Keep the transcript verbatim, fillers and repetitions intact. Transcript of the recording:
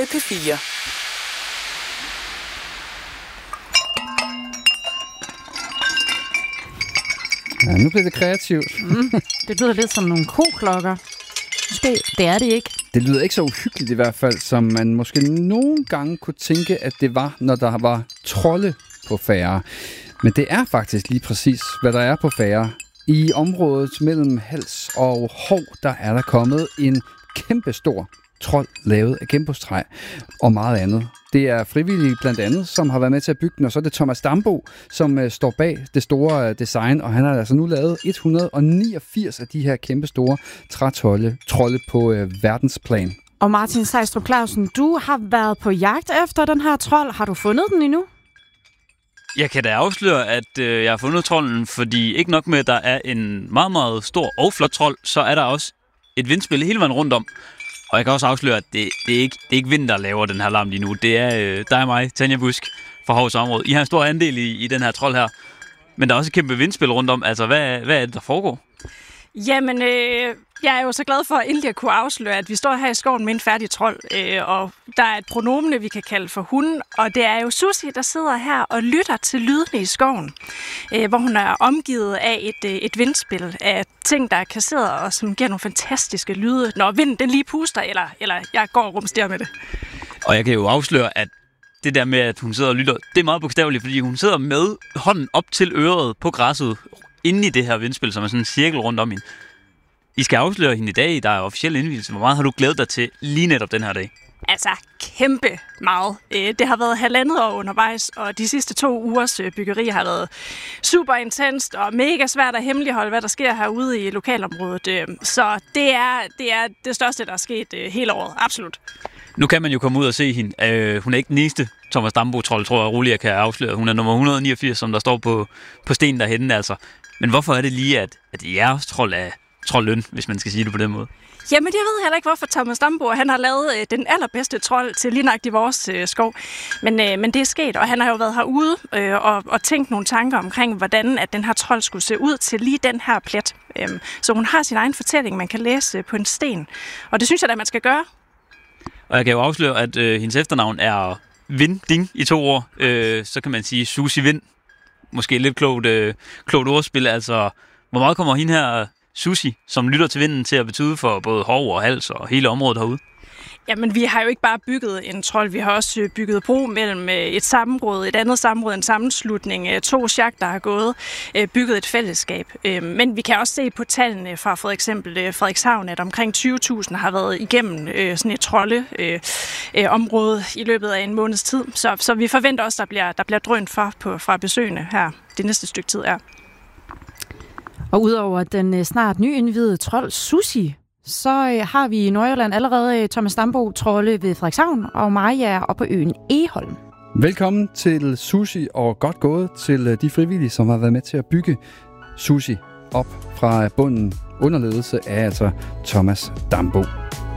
med P fire. Ja, nu bliver det kreativt. Mm, det lyder lidt som nogle koklokker. Måske, det er det ikke. Det lyder ikke så uhyggeligt i hvert fald, som man måske nogle gange kunne tænke, at det var, når der var trolde på Færre. Men det er faktisk lige præcis, hvad der er på Færre. I området mellem Hals og Hov, der er der kommet en kæmpestor trold lavet af genbrugstræ og meget andet. Det er frivillige blandt andet, som har været med til at bygge den, og så er det Thomas Dambo, som uh, står bag det store uh, design, og han har altså nu lavet et hundrede og niogfirs af de her kæmpestore trætrolde trolde på uh, verdensplan. Og Martin Sejstrup Clausen, du har været på jagt efter den her trold. Har du fundet den endnu? Jeg kan da afsløre, at øh, jeg har fundet trolden, fordi ikke nok med, at der er en meget, meget stor og flot trold, så er der også et vindspil hele vejen rundt om. Og jeg kan også afsløre, at det, det, er, ikke, det er ikke vind, der laver den her larm lige nu. Det er øh, dig og mig, Tanja Busk fra Hovs område. I har en stor andel i, i den her trold her. Men der er også et kæmpe vindspil rundt om. Altså, hvad, hvad er det, der foregår? Jamen, øh, jeg er jo så glad for endelig at kunne afsløre, at vi står her i skoven med en færdig trold, øh, og der er et pronomene, vi kan kalde for hunden, og det er jo Susie, der sidder her og lytter til lydene i skoven, øh, hvor hun er omgivet af et, øh, et vindspil af ting, der er kasseret, og som giver nogle fantastiske lyde, når vinden den lige puster, eller, eller jeg går og rumsterer med det. Og jeg kan jo afsløre, at det der med, at hun sidder og lytter, det er meget bogstaveligt, fordi hun sidder med hånden op til øret på græsset, inde i det her vindspil, som er sådan en cirkel rundt om hende. I skal afsløre hende i dag, der er officiel indvielse. Hvor meget har du glædet dig til lige netop den her dag? Altså, kæmpe meget. Det har været halvandet år undervejs, og de sidste to ugers byggeri har været super intenst og mega svært at hemmeligholde, hvad der sker herude i lokalområdet. Så det er det, er det største, der er sket hele året. Absolut. Nu kan man jo komme ud og se hende. Øh, hun er ikke den eneste Thomas Dambo-trold, tror jeg roligt, jeg kan afsløre. Hun er nummer et hundrede og niogfirs, som der står på, på stenen derhenne. Altså. Men hvorfor er det lige, at, at jeres trold er trolden, hvis man skal sige det på den måde? Jamen, jeg ved heller ikke, hvorfor Thomas Dambo, han har lavet øh, den allerbedste trold til lige nøjagtigt vores øh, skov. Men, øh, men det er sket, og han har jo været herude øh, og, og tænkt nogle tanker omkring, hvordan at den her trold skulle se ud til lige den her plet. Øh, så hun har sin egen fortælling, man kan læse øh, på en sten. Og det synes jeg da, man skal gøre. Og jeg kan jo afsløre, at øh, hendes efternavn er Vinding i to ord. Øh, så kan man sige Susie Vind. Måske lidt klogt, øh, klogt ordspil. Altså, hvor meget kommer hende her Susie, som lytter til vinden, til at betyde for både Hov og Hals og hele området herude? Jamen, vi har jo ikke bare bygget en trold, vi har også bygget bro mellem et sammenbrud, et andet sammenbrud, en sammenslutning, to sjak, der har gået, bygget et fællesskab. Men vi kan også se på tallene fra for eksempel Frederikshavn, at omkring tyve tusind har været igennem sådan et troldeområde i løbet af en måneds tid. Så, så vi forventer også, at der bliver, der bliver drønt for på, fra besøgende her det næste stykke tid er. Og udover den snart nyindvidede trold Susie, så har vi i Nordjylland allerede Thomas Dambo-trolde ved Frederikshavn og Maja op på øen Egholm. Velkommen til Susie, og godt gået til de frivillige, som har været med til at bygge Susie op fra bunden under ledelse af altså Thomas Dambo.